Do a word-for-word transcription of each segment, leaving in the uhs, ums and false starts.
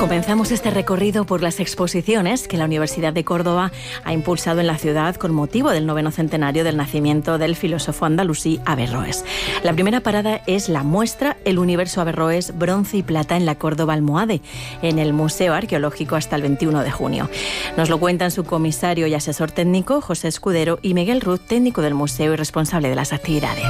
Comenzamos este recorrido por las exposiciones que la Universidad de Córdoba ha impulsado en la ciudad con motivo del noveno centenario del nacimiento del filósofo andalusí Averroes. La primera parada es la muestra El universo Averroes, bronce y plata en la Córdoba Almohade, en el Museo Arqueológico hasta el veintiuno de junio. Nos lo cuentan su comisario y asesor técnico, José Escudero, y Miguel Ruz, técnico del museo y responsable de las actividades.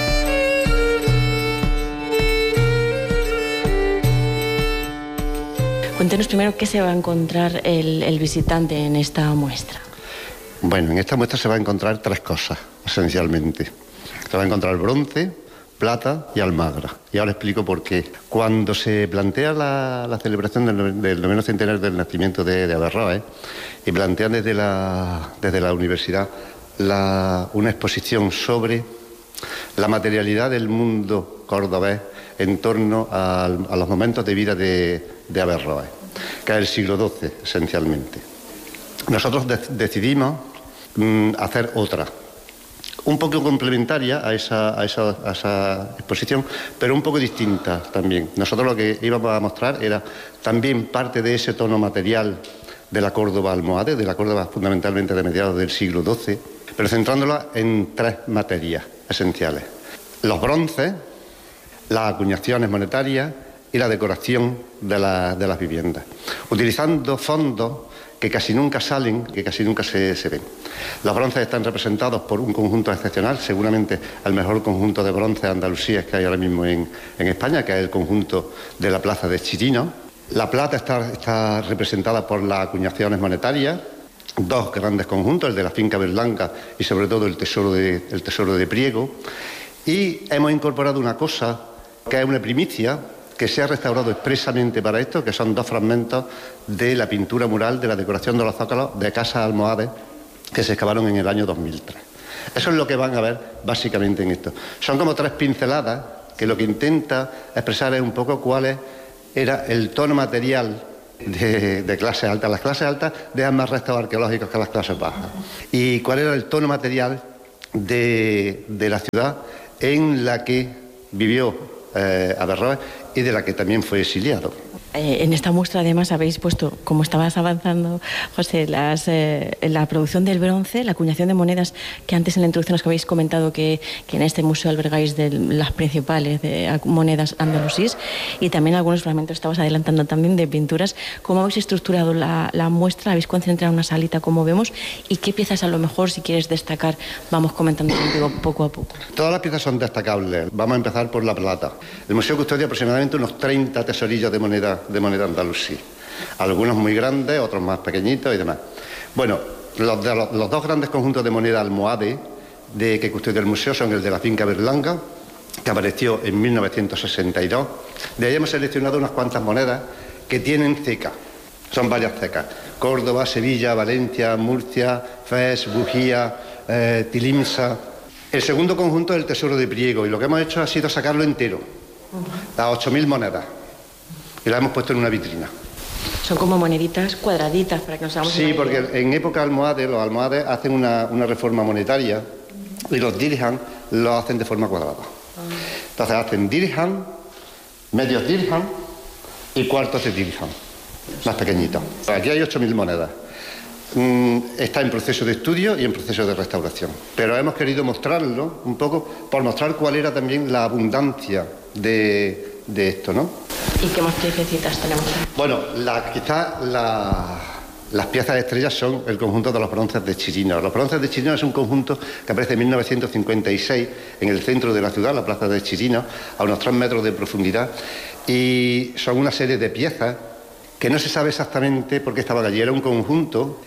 Cuéntenos primero qué se va a encontrar el, el visitante en esta muestra. Bueno, en esta muestra se va a encontrar tres cosas, esencialmente. Se va a encontrar bronce, plata y almagra. Y ahora explico por qué. Cuando se plantea la, la celebración del, del noveno centenario del nacimiento de, de Averroes, y plantean desde la, desde la universidad la, una exposición sobre la materialidad del mundo cordobés en torno a, a los momentos de vida de, de Averroes, que es el siglo doce, esencialmente. Nosotros de, decidimos mm, hacer otra, un poco complementaria a esa, a, esa, a esa exposición, pero un poco distinta también. Nosotros lo que íbamos a mostrar era también parte de ese tono material de la Córdoba almohade, de la Córdoba fundamentalmente de mediados del siglo doce, pero centrándola en tres materias esenciales: los bronces, las acuñaciones monetarias y la decoración de, la, de las viviendas, utilizando fondos que casi nunca salen, que casi nunca se, se ven. Los bronces están representados por un conjunto excepcional, seguramente el mejor conjunto de bronces andalusíes que hay ahora mismo en, en España, que es el conjunto de la Plaza de Chirino. La plata está, está representada por las acuñaciones monetarias, dos grandes conjuntos, el de la finca Berlanga y sobre todo el tesoro de, el tesoro de Priego. Y hemos incorporado una cosa que es una primicia, que se ha restaurado expresamente para esto, que son dos fragmentos de la pintura mural de la decoración de los zócalos de Casa Almohades, que se excavaron en el año dos mil tres. Eso es lo que van a ver básicamente en esto. Son como tres pinceladas que lo que intenta expresar es un poco cuál es, era el tono material de, de clase alta. Las clases altas dejan más restos arqueológicos que las clases bajas. Y cuál era el tono material de, de la ciudad en la que vivió Eh, Averroes y de la que también fue exiliado. Eh, en esta muestra además habéis puesto, como estabas avanzando, José, las, eh, la producción del bronce, la acuñación de monedas, que antes en la introducción os habéis comentado que, que en este museo albergáis de las principales de monedas andalusíes, y también algunos fragmentos estabas adelantando también de pinturas. ¿Cómo habéis estructurado la, la muestra? ¿Habéis concentrado una salita como vemos? ¿Y qué piezas a lo mejor, si quieres destacar, vamos comentando contigo poco a poco? Todas las piezas son destacables. Vamos a empezar por la plata. El museo custodia aproximadamente unos treinta tesorillos de moneda de moneda andalusí, algunos muy grandes, otros más pequeñitos y demás. Bueno, los, de los, los dos grandes conjuntos de moneda almohade de que custodia el museo son el de la finca Berlanga, que apareció en mil novecientos sesenta y dos. De ahí hemos seleccionado unas cuantas monedas que tienen ceca, son varias cecas: Córdoba, Sevilla, Valencia, Murcia, Fez, Bujía, eh, Tilimsa. El segundo conjunto es el tesoro de Priego, y lo que hemos hecho ha sido sacarlo entero, las ocho mil monedas, y la hemos puesto en una vitrina. Son como moneditas cuadraditas para que nos hagamos. Sí, porque en época almohade, los almohades hacen una, una reforma monetaria y los dirham lo hacen de forma cuadrada. Entonces hacen dirham, medios dirham y cuartos de dirham, más pequeñitos. Aquí hay ocho mil monedas. Está en proceso de estudio y en proceso de restauración, pero hemos querido mostrarlo un poco por mostrar cuál era también la abundancia de, de esto, ¿no? ¿Y qué más piececitas tenemos? Bueno, la, quizás la, las piezas estrellas son el conjunto de los bronces de Chirino. Los bronces de Chirino es un conjunto que aparece en mil novecientos cincuenta y seis en el centro de la ciudad, la plaza de Chirino, a unos tres metros de profundidad, y son una serie de piezas que no se sabe exactamente por qué estaban allí. Era un conjunto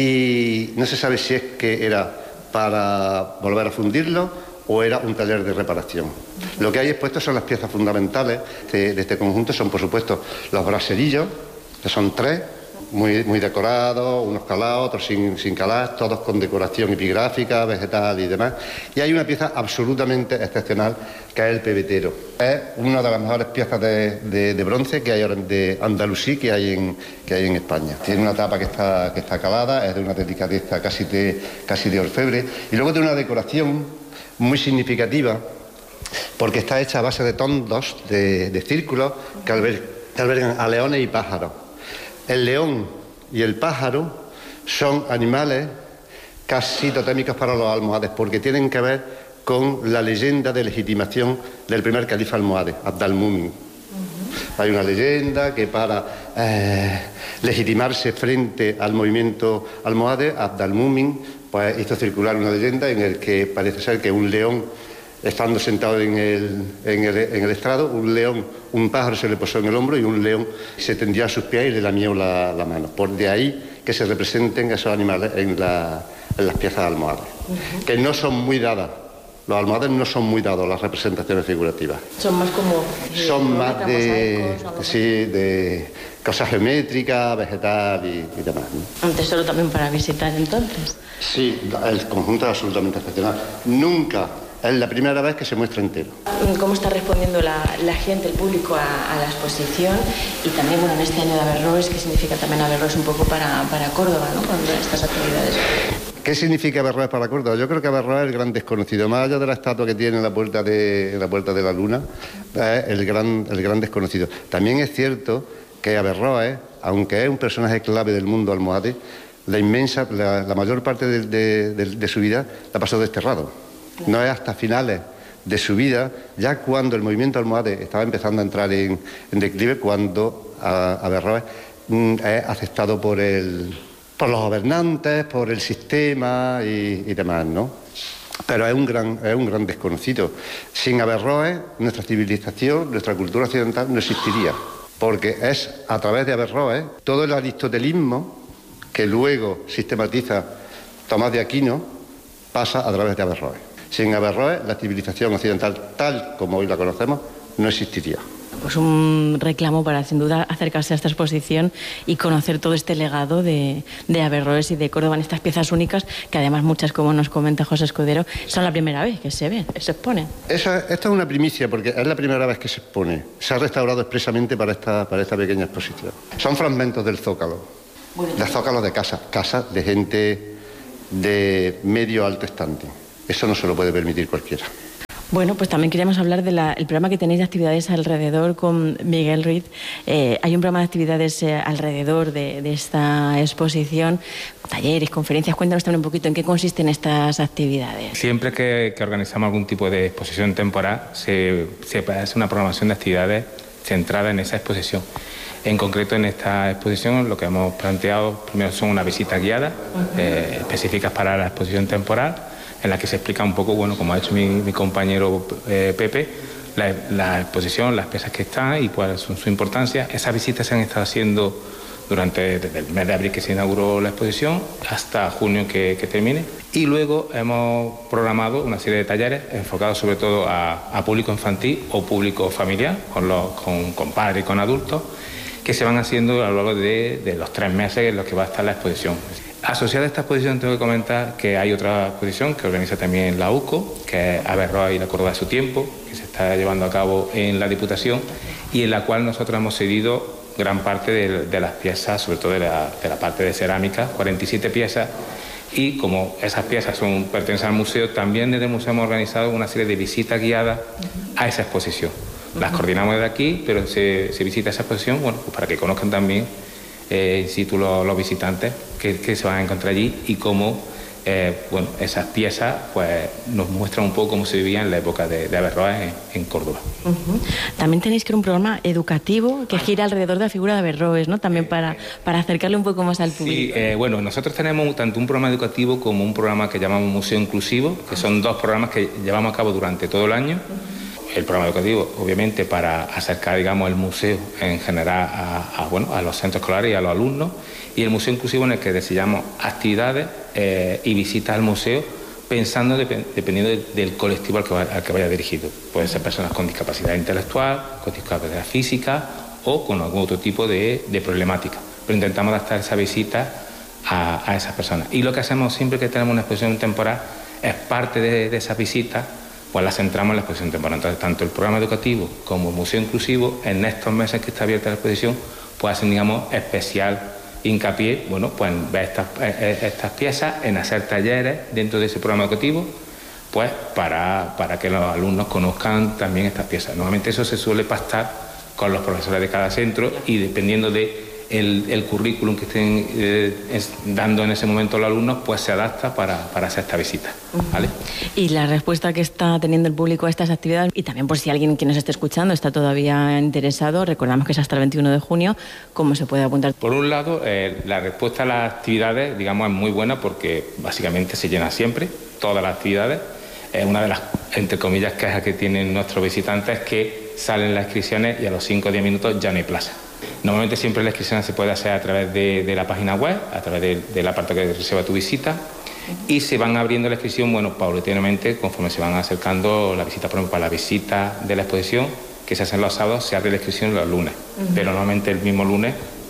y no se sabe si es que era para volver a fundirlo o era un taller de reparación. Lo que hay expuesto son las piezas fundamentales de, de este conjunto. Son, por supuesto, los braserillos, que son tres, muy, muy decorados, unos calados, otros sin, sin calar, todos con decoración epigráfica, vegetal y demás. Y hay una pieza absolutamente excepcional, que es el pebetero. Es una de las mejores piezas de, de, de bronce que hay ahora, de andalusí que hay en, que hay en España. Tiene una tapa que está, que está calada, es de una delicadeza casi de, casi de orfebre, y luego tiene una decoración muy significativa, porque está hecha a base de tondos, de, de círculos que, alber, que albergan a leones y pájaros. El león y el pájaro son animales casi totémicos para los almohades, porque tienen que ver con la leyenda de legitimación del primer califa almohade, Abd al-Mumin. Uh-huh. Hay una leyenda que para eh, legitimarse frente al movimiento almohade, Abd al-Mumin pues, hizo circular una leyenda en la que parece ser que un león, estando sentado en el, en, el, en el estrado, un león, un pájaro se le posó en el hombro y un león se tendió a sus pies y le lamió la, la mano. Por de ahí que se representen esos animales en, la, en las piezas almohades, uh-huh. que no son muy dadas. Los almohades no son muy dados las representaciones figurativas. Son más como... Eh, son más de, sí, de cosas geométricas, vegetal y, y demás, ¿no? Un tesoro también para visitar entonces. Sí, el conjunto es absolutamente excepcional. Nunca... Es la primera vez que se muestra entero. ¿Cómo está respondiendo la, la gente, el público a, a la exposición? Y también, bueno, en este año de Averroes, ¿qué significa también Averroes un poco para, para Córdoba, ¿no? Con estas actividades. ¿Qué significa Averroes para Córdoba? Yo creo que Averroes es el gran desconocido. Más allá de la estatua que tiene en la puerta de, en la, puerta de la Luna, es el gran, el gran desconocido. También es cierto que Averroes, aunque es un personaje clave del mundo almohade, la inmensa, la, la mayor parte de, de, de, de su vida la pasó desterrado. No es hasta finales de su vida, ya cuando el movimiento almohade estaba empezando a entrar en, en declive, cuando Averroes mm, es aceptado por, el, por los gobernantes, por el sistema y, y demás, ¿no? Pero es un, gran, es un gran desconocido. Sin Averroes, nuestra civilización, nuestra cultura occidental no existiría, porque es a través de Averroes todo el aristotelismo que luego sistematiza Tomás de Aquino pasa a través de Averroes. Sin Averroes, la civilización occidental, tal como hoy la conocemos, no existiría. Pues un reclamo para, sin duda, acercarse a esta exposición y conocer todo este legado de, de Averroes y de Córdoba en estas piezas únicas, que además muchas, como nos comenta José Escudero, son la primera vez que se ven, se exponen. Esa, esta es una primicia, porque es la primera vez que se expone. Se ha restaurado expresamente para esta, para esta pequeña exposición. Son fragmentos del Zócalo, bueno, de zócalos de casa, casas de gente de medio alto estante. Eso no se lo puede permitir cualquiera. Bueno, pues también queríamos hablar del programa que tenéis de actividades alrededor con Miguel Ruiz. Eh, hay un programa de actividades eh, alrededor de, de esta exposición, talleres, conferencias. Cuéntanos también un poquito en qué consisten estas actividades. Siempre que, que organizamos algún tipo de exposición temporal, se, se hace una programación de actividades centrada en esa exposición. En concreto, en esta exposición, lo que hemos planteado primero son unas visitas guiadas, uh-huh. eh, específicas para la exposición temporal, en la que se explica un poco, bueno, como ha hecho mi, mi compañero eh, Pepe, la, la exposición, las piezas que están y cuál es su, su importancia. Esas visitas se han estado haciendo durante desde el mes de abril que se inauguró la exposición hasta junio que, que termine. Y luego hemos programado una serie de talleres enfocados sobre todo a, a público infantil o público familiar, con, los, con, con padres y con adultos, que se van haciendo a lo largo de, de los tres meses en los que va a estar la exposición. Asociada a esta exposición tengo que comentar que hay otra exposición que organiza también la U C O, que es Averroes y la Córdoba de su tiempo, que se está llevando a cabo en la Diputación y en la cual nosotros hemos cedido gran parte de, de las piezas, sobre todo de la, de la parte de cerámica, cuarenta y siete piezas, y como esas piezas son, pertenecen al museo, también desde el museo hemos organizado una serie de visitas guiadas a esa exposición. Las coordinamos desde aquí, pero se, se visita esa exposición, bueno, pues para que conozcan también eh, in situ los, los visitantes que, que se van a encontrar allí y cómo eh, bueno, esas piezas pues, nos muestran un poco cómo se vivía en la época de, de Averroes en, en Córdoba. Uh-huh. También tenéis que ir un programa educativo que gira alrededor de la figura de Averroes, ¿no? También para, para acercarle un poco más al público. Sí, eh, bueno, nosotros tenemos tanto un programa educativo como un programa que llamamos Museo Inclusivo, que son dos programas que llevamos a cabo durante todo el año. Uh-huh. El programa educativo, obviamente, para acercar, digamos, el museo en general a, a, bueno, a los centros escolares y a los alumnos, y el museo inclusivo en el que diseñamos actividades eh, y visitas al museo pensando de, dependiendo de, del colectivo al que, va, al que vaya dirigido. Pueden ser personas con discapacidad intelectual, con discapacidad física o con algún otro tipo de, de problemática. Pero intentamos adaptar esa visita a, a esas personas. Y lo que hacemos siempre que tenemos una exposición temporal es parte de, de esas visitas, pues las centramos en la exposición temporal. Entonces, tanto el programa educativo como el museo inclusivo, en estos meses que está abierta la exposición, pues hacen, digamos, especial hincapié, bueno, pues en ver estas, estas piezas, en hacer talleres dentro de ese programa educativo, pues para, para que los alumnos conozcan también estas piezas. Normalmente eso se suele pactar con los profesores de cada centro y dependiendo de el, el currículum que estén eh, es, dando en ese momento los alumnos, pues se adapta para, para hacer esta visita, ¿vale? Y la respuesta que está teniendo el público a estas actividades, y también por si alguien que nos esté escuchando está todavía interesado, recordamos que es hasta el veintiuno de junio, ¿cómo se puede apuntar? Por un lado, eh, la respuesta a las actividades, digamos, es muy buena porque básicamente se llena siempre, todas las actividades. Eh, una de las, entre comillas, quejas que tienen nuestros visitantes es que salen las inscripciones y a los cinco o diez minutos ya no hay plaza. Normalmente siempre la inscripción se puede hacer a través de, de la página web, a través de, del apartado que reserva tu visita, y se van abriendo la inscripción, bueno, paulatinamente, conforme se van acercando la visita. Por ejemplo, para la visita de la exposición, que se hacen los sábados, se abre la inscripción los lunes, uh-huh. pero normalmente el mismo lunes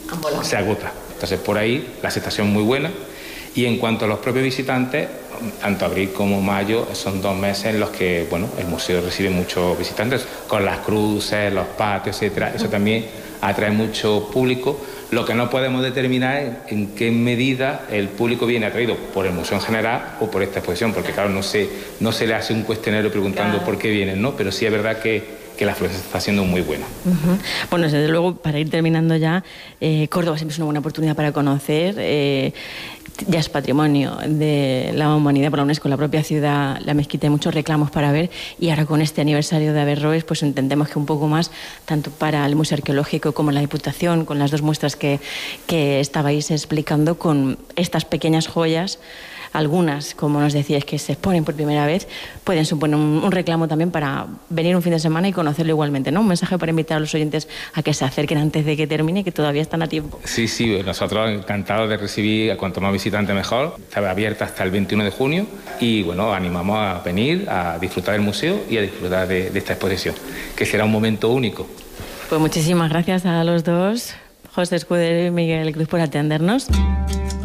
se agota. Entonces, por ahí, la aceptación es muy buena. Y en cuanto a los propios visitantes, tanto abril como mayo son dos meses en los que, bueno, el museo recibe muchos visitantes, con las cruces, los patios, etcétera. Eso también atrae mucho público. Lo que no podemos determinar es en qué medida el público viene atraído por el museo en general o por esta exposición, porque claro, no se, no se le hace un cuestionario preguntando claro. por qué vienen, ¿no? Pero sí es verdad que que la afluencia está siendo muy buena. Uh-huh. Bueno, desde luego, para ir terminando ya, eh, Córdoba siempre es una buena oportunidad para conocer. Eh, ya es patrimonio de la humanidad por la UNESCO, la propia ciudad, la mezquita, hay muchos reclamos para ver, y ahora con este aniversario de Averroes, pues entendemos que un poco más, tanto para el Museo Arqueológico como la Diputación, con las dos muestras que, que estabais explicando, con estas pequeñas joyas, algunas, como nos decíais, que se exponen por primera vez, pueden suponer un, un reclamo también para venir un fin de semana y conocerlo igualmente, ¿no? Un mensaje para invitar a los oyentes a que se acerquen antes de que termine, que todavía están a tiempo. Sí, sí, nosotros encantados de recibir a cuanto más visitantes mejor. Está abierta hasta el veintiuno de junio y, bueno, animamos a venir a disfrutar del museo y a disfrutar de, de esta exposición, que será un momento único. Pues muchísimas gracias a los dos, José Escudero y Miguel Cruz, por atendernos.